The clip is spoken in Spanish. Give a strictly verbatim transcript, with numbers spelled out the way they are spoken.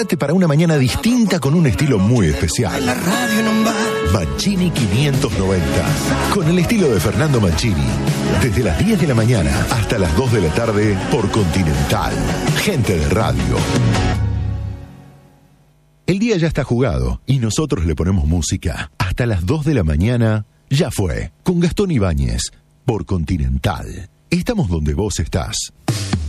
Prepárate para una mañana distinta con un estilo muy especial. Mancini quinientos noventa, con el estilo de Fernando Mancini. Desde las diez de la mañana hasta las dos de la tarde por Continental. Gente de radio. El día ya está jugado y nosotros le ponemos música. Hasta las dos de la mañana, ya fue. Con Gastón Ibáñez, por Continental. Estamos donde vos estás.